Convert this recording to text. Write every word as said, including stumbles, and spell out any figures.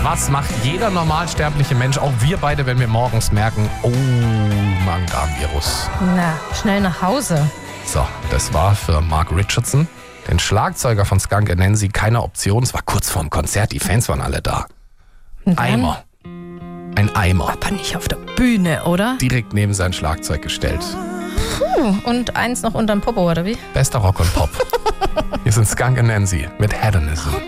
Was macht jeder normalsterbliche Mensch, auch wir beide, wenn wir morgens merken, oh, Magen-Darm-Virus? Na, schnell nach Hause. So, das war für Mark Richardson, den Schlagzeuger von Skunk Anansie, keine Option. Es war kurz vorm Konzert, die Fans waren alle da. Und dann? Eimer. Ein Eimer. Aber nicht auf der Bühne, oder? Direkt neben sein Schlagzeug gestellt. Puh, und eins noch unterm Popo, oder wie? Bester Rock und Pop. Hier sind Skunk Anansie mit Hedonism.